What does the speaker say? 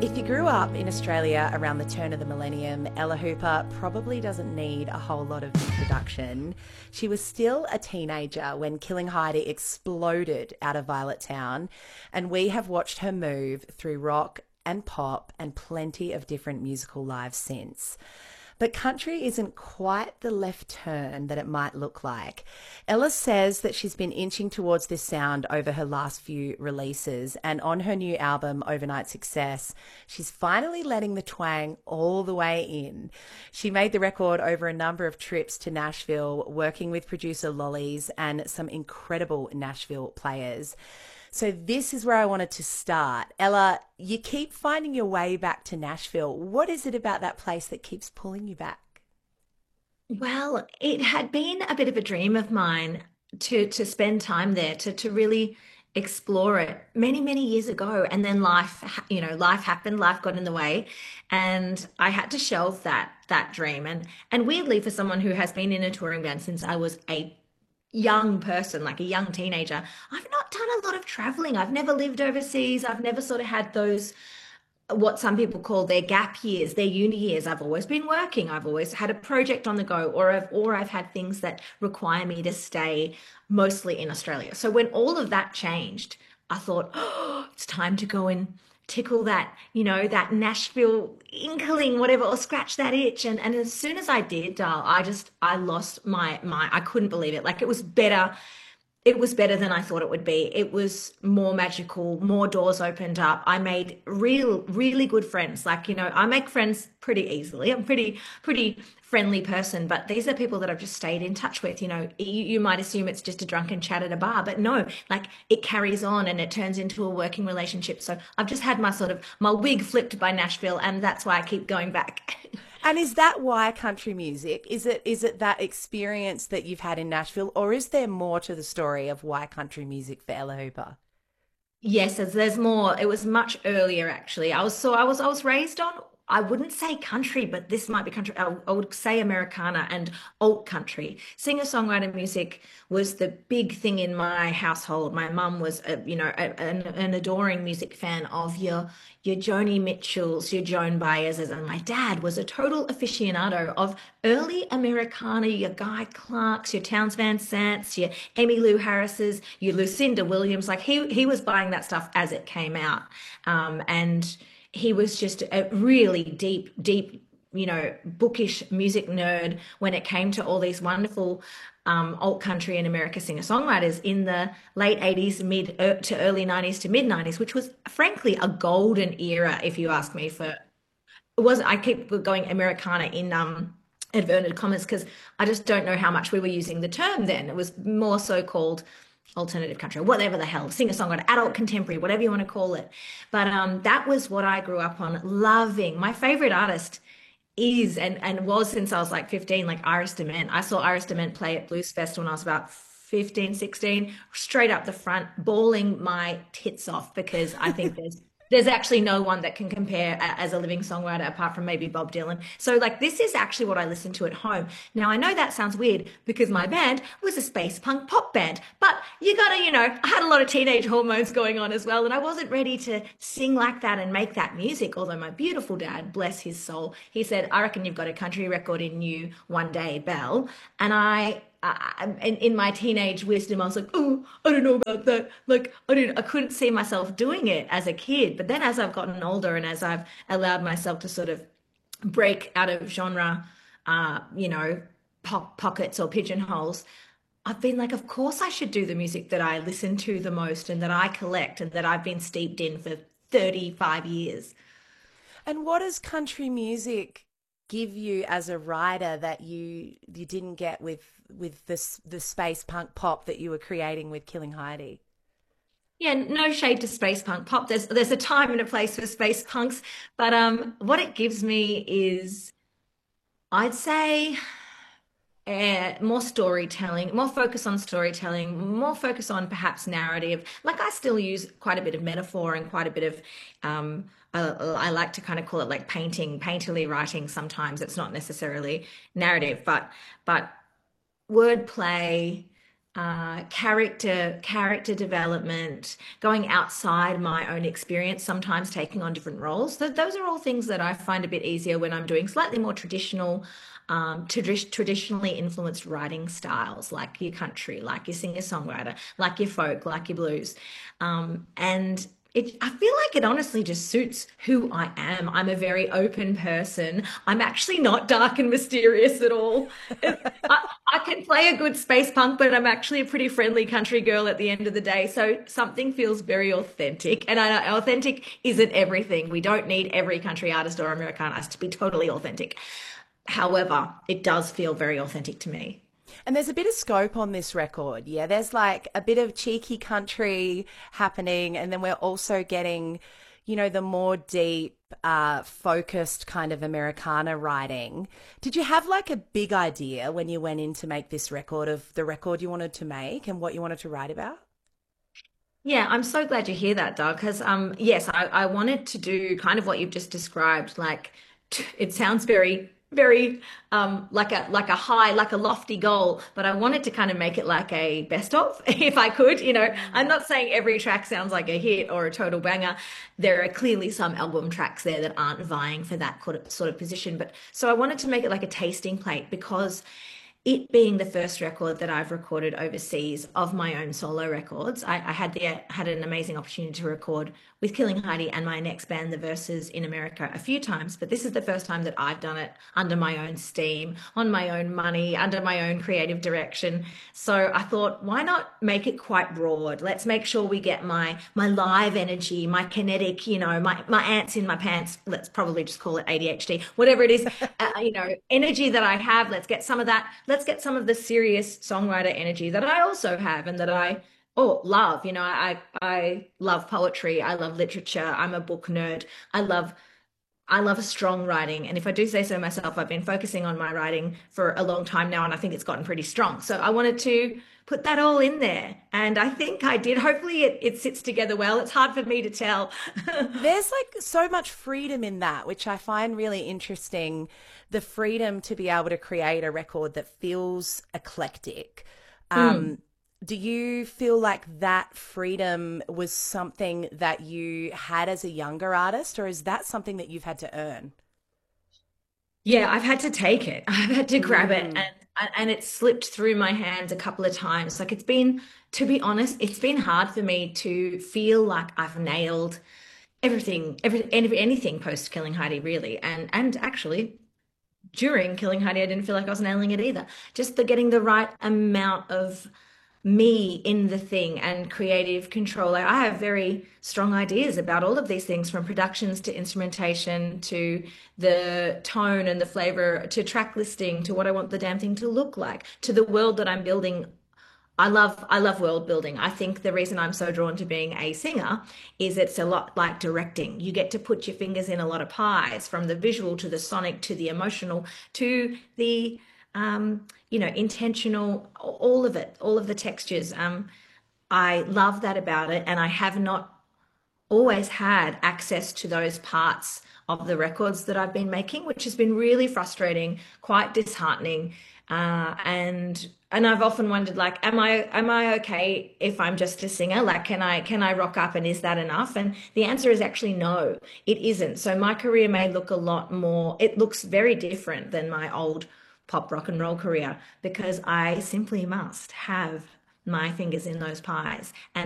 If you grew up in Australia around the turn of the millennium, Ella Hooper probably doesn't need a whole lot of introduction. She was still a teenager when Killing Heidi exploded out of Violet Town, and we have watched her move through rock and pop and plenty of different musical lives since. But country isn't quite the left turn that it might look like. Ella says that she's been inching towards this sound over her last few releases, and on her new album, Overnight Success, she's finally letting the twang all the way in. She made the record over a number of trips to Nashville, working with producer Lollies and some incredible Nashville players. So this is where I wanted to start. Ella, you keep finding your way back to Nashville. What is it about that place that keeps pulling you back? Well, it had been a bit of a dream of mine to spend time there, to really explore it many years ago. And then life happened, life got in the way, and I had to shelve that dream. And weirdly, for someone who has been in a touring band since I was a young person, like a young teenager, I've not done a lot of traveling. I've never lived overseas. I've never sort of had those what some people call their gap years, their uni years. I've always been working. I've always had a project on the go, or I've had things that require me to stay mostly in Australia. So when all of that changed, I thought, oh, it's time to go and tickle that, that Nashville inkling, whatever, or scratch that itch. And as soon as I did, I lost my I couldn't believe it. Like it was better than I thought it would be. It was more magical, more doors opened up. I made really good friends. Like, I make friends pretty easily. I'm pretty friendly person, but these are people that I've just stayed in touch with. You might assume it's just a drunken chat at a bar, but no, like it carries on and it turns into a working relationship. So I've just had my wig flipped by Nashville, and that's why I keep going back. And is that why country music? Is it that experience that you've had in Nashville, or is there more to the story of why country music for Ella Hooper? Yes, there's more. It was much earlier actually. I was raised on, I wouldn't say country, but this might be country. I would say Americana and alt country. Singer-songwriter music was the big thing in my household. My mum was an adoring music fan of your Joni Mitchells, your Joan Baez's, and my dad was a total aficionado of early Americana, your Guy Clarks, your Towns Van Zants, your Emmylou Harris's, your Lucinda Williams. Like he was buying that stuff as it came out, and he was just a really deep, bookish music nerd when it came to all these wonderful alt country and America singer-songwriters in the late 80s, mid to early 90s to mid 90s, which was frankly a golden era, if you ask me. I keep going Americana in inverted commas because I just don't know how much we were using the term then. It was more so called alternative country, whatever the hell, singer-songwriter, adult contemporary, whatever you want to call it. But that was what I grew up on, loving. My favorite artist is and was since I was like 15, like Iris DeMent. I saw Iris DeMent play at Blues Fest when I was about 15, 16, straight up the front, bawling my tits off because I think there's actually no one that can compare as a living songwriter apart from maybe Bob Dylan. So like this is actually what I listen to at home. Now I know that sounds weird because my band was a space punk pop band, but you gotta, I had a lot of teenage hormones going on as well, and I wasn't ready to sing like that and make that music. Although my beautiful dad, bless his soul, he said, "I reckon you've got a country record in you one day, Belle." And in my teenage wisdom, I was like, "Oh, I don't know about that." Like, I couldn't see myself doing it as a kid. But then, as I've gotten older and as I've allowed myself to sort of break out of genre, uh, you know, pockets or pigeonholes, I've been like, of course, I should do the music that I listen to the most and that I collect and that I've been steeped in for 35 years. And what does country music give you as a writer that you didn't get with the space punk pop that you were creating with Killing Heidi? Yeah, no shade to space punk pop. There's a time and a place for space punks, but what it gives me is, I'd say, more storytelling, more focus on storytelling, more focus on perhaps narrative. Like I still use quite a bit of metaphor and quite a bit of, I like to kind of call it like painterly writing. Sometimes it's not necessarily narrative, but wordplay, character development, going outside my own experience, sometimes taking on different roles. So those are all things that I find a bit easier when I'm doing slightly more traditionally influenced writing styles, like your country, like your singer-songwriter, like your folk, like your blues. And I feel like it honestly just suits who I am. I'm a very open person. I'm actually not dark and mysterious at all. I can play a good space punk, but I'm actually a pretty friendly country girl at the end of the day. So something feels very authentic. And I know authentic isn't everything. We don't need every country artist or American artist to be totally authentic. However, it does feel very authentic to me. And there's a bit of scope on this record. Yeah, there's like a bit of cheeky country happening. And then we're also getting, the more deep, focused kind of Americana writing. Did you have like a big idea when you went in to make this record of the record you wanted to make and what you wanted to write about? Yeah, I'm so glad you hear that, Doug, because yes, I wanted to do kind of what you've just described. Like it sounds very like a high, like a lofty goal, but I wanted to kind of make it like a best of, if I could. I'm not saying every track sounds like a hit or a total banger. There are clearly some album tracks there that aren't vying for that sort of position, but so I wanted to make it like a tasting plate because it being the first record that I've recorded overseas of my own solo records, I had an amazing opportunity to record with Killing Heidi and my next band, The Verses, in America a few times, but this is the first time that I've done it under my own steam, on my own money, under my own creative direction. So I thought, why not make it quite broad? Let's make sure we get my live energy, my kinetic, my ants in my pants. Let's probably just call it ADHD, whatever it is, energy that I have. Let's get some of that. Let's get some of the serious songwriter energy that I also have and that I love. I love poetry. I love literature. I'm a book nerd. I love strong writing. And if I do say so myself, I've been focusing on my writing for a long time now, and I think it's gotten pretty strong. So I wanted to put that all in there. And I think I did. Hopefully it sits together well. It's hard for me to tell. There's like so much freedom in that, which I find really interesting. The freedom to be able to create a record that feels eclectic. Mm. Do you feel like that freedom was something that you had as a younger artist, or is that something that you've had to earn? Yeah, I've had to take it. I've had to grab it Mm. and it slipped through my hands a couple of times. Like it's been, to be honest, it's been hard for me to feel like I've nailed anything post Killing Heidi, really. And actually during Killing Heidi, I didn't feel like I was nailing it either. Just the getting the right amount of me in the thing and creative control. Like, I have very strong ideas about all of these things, from productions to instrumentation to the tone and the flavor to track listing to what I want the damn thing to look like to the world that I'm building. I love world building. I think the reason I'm so drawn to being a singer is it's a lot like directing. You get to put your fingers in a lot of pies, from the visual to the sonic to the emotional to the intentional, all of it, all of the textures. I love that about it, and I have not always had access to those parts of the records that I've been making, which has been really frustrating, quite disheartening. And I've often wondered, like, am I okay if I'm just a singer? Like, can I rock up and is that enough? And the answer is actually no, it isn't. So my career may look a lot more, it looks very different than my old pop rock and roll career because I simply must have my fingers in those pies. And